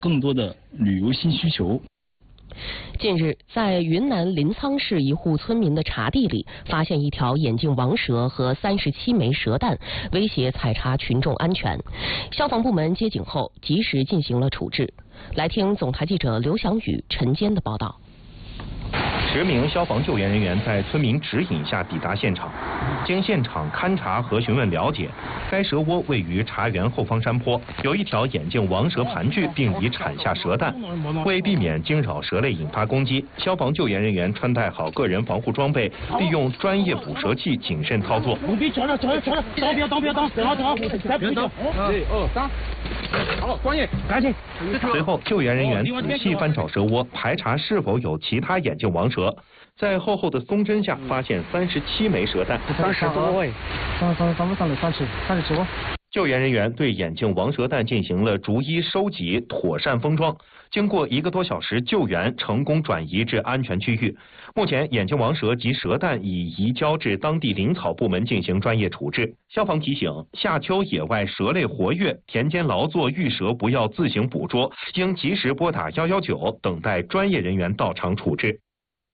更多的旅游新需求。 近日，在云南临沧市一户村民的茶地里，发现一条眼镜王蛇和37枚蛇弹，威胁采茶群众安全。消防部门接警后，及时进行了处置。来听总台记者刘翔宇、陈坚的报道。 10名消防救援人员在村民指引下抵达现场，经现场勘查和询问了解，该蛇窝位于茶园后方山坡，有一条眼镜王蛇盘踞，并已产下蛇蛋。为避免惊扰蛇类引发攻击，消防救援人员穿戴好个人防护装备，利用专业捕蛇器谨慎操作。 好，专业，赶紧。 随后，救援人员仔细翻找蛇窝，排查是否有其他眼镜王蛇。在厚厚的松针下发现37枚蛇蛋。 30多位，37窝。 救援人员对眼镜王蛇蛋进行了逐一收集，妥善封装。经过1个多小时救援，成功转移至安全区域。目前，眼镜王蛇及蛇蛋已移交至当地林草部门进行专业处置。消防提醒：夏秋野外蛇类活跃，田间劳作遇蛇不要自行捕捉，应及时拨打119，等待专业人员到场处置。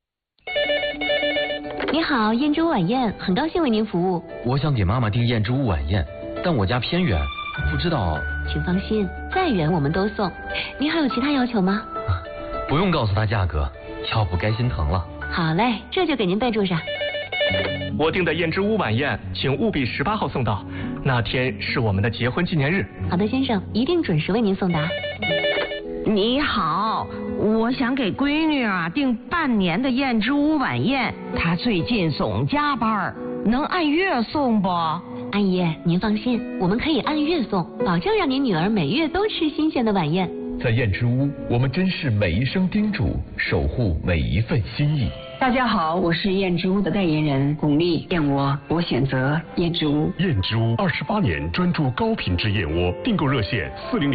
你好，燕之屋晚宴，很高兴为您服务。 我想给妈妈订燕之屋晚宴，但我家偏远，不知道。 请放心，再远我们都送。您还有其他要求吗？ 不用告诉她价格，要不该心疼了。 好嘞，这就给您备注上。 我订的燕之屋晚宴，请务必18号送到，那天是我们的结婚纪念日。 好的，先生，一定准时为您送达。 你好，我想给闺女订半年的燕之屋晚宴，她最近总加班，能按月送不？ 阿姨，您放心，我们可以按月送，保证让您女儿每月都吃新鲜的晚宴。 在燕之屋，我们珍视每一声叮嘱，守护每一份心意。 大家好，我是燕之屋的代言人巩俐，燕窝我选择燕之屋。 燕之屋28年专注高品质燕窝，订购热线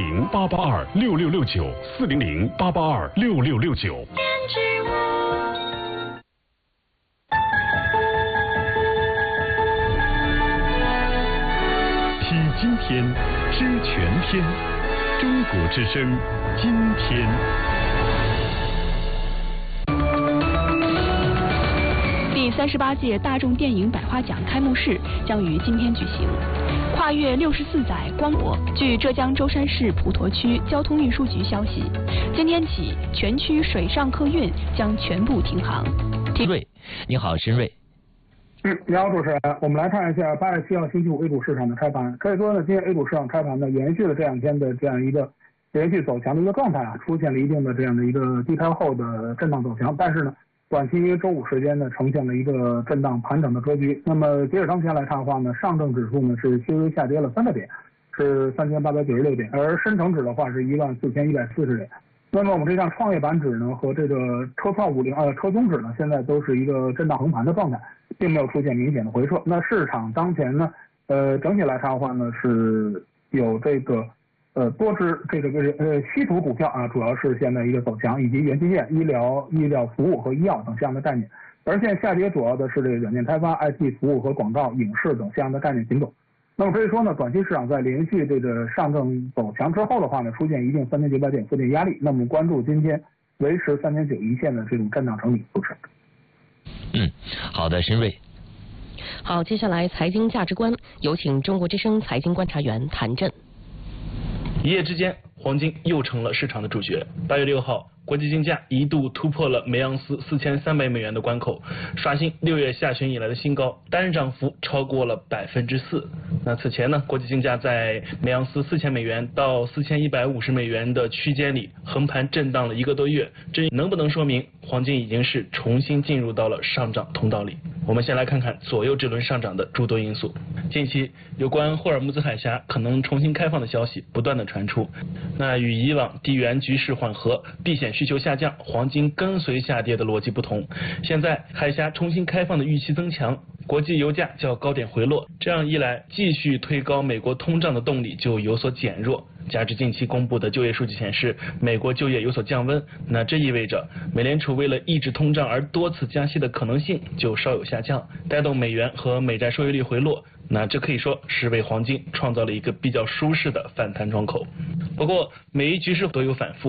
400-882-6669，400-882-6669。 燕之屋。 听今天，知全天。中国之声，今天。 第38届大众电影百花奖开幕式将于今天举行，跨越64载光博。据浙江舟山市普陀区交通运输局消息，今天起全区水上客运将全部停航。 瑞，你好，申瑞。 你好，主持人，我们来看一下8月7号星期五 A 股市场的开盘。可以说呢，今天 A 股市场开盘呢，延续了这2天的这样一个连续走强的一个状态出现了一定的这样的一个低开后的震荡走强，但是呢，短期约周五时间呢，呈现了一个震荡盘整的格局。那么截止当前来看的话呢，上证指数呢是稍微下跌了3个点，是3896点，而深成指的话是14140点。那么我们这项创业板指呢和这个车创车综指呢，现在都是一个震荡横盘的状态，并没有出现明显的回撤。那市场当前呢，整体来看的话呢，是有这个多只稀土股票主要是现在一个走强，以及元器件、医疗服务和医药等这样的概念。而现在下跌主要的是这个软件开发、IT 服务和广告、影视等这样的概念品种。那么可以说呢，短期市场在连续这个上证走强之后的话呢，出现一定3900点附近压力。那么关注今天维持3991线的这种震荡整理。主持人。好的，申瑞。 好，接下来财经价值观，有请中国之声财经观察员谭震。 一夜之间，黄金又成了市场的主角。8月6号，国际金价一度突破了每盎司4300美元的关口，刷新6月下旬以来的新高，单日涨幅超过了4%。那此前呢，国际金价在每盎司4000美元到4150美元的区间里横盘震荡了1个多月，这能不能说明黄金已经是重新进入到了上涨通道里？我们先来看看左右这轮上涨的诸多因素。近期有关霍尔木兹海峡可能重新开放的消息不断的传出，那与以往地缘局势缓和、避险需求下降、黄金跟随下跌的逻辑不同，现在海峡重新开放的预期增强，国际油价较高点回落，这样一来，继续推高美国通胀的动力就有所减弱。加之近期公布的就业数据显示，美国就业有所降温，那这意味着美联储为了抑制通胀而多次加息的可能性就稍有下降，带动美元和美债收益率回落。那这可以说是为黄金创造了一个比较舒适的反弹窗口。不过，每一局势都有反复。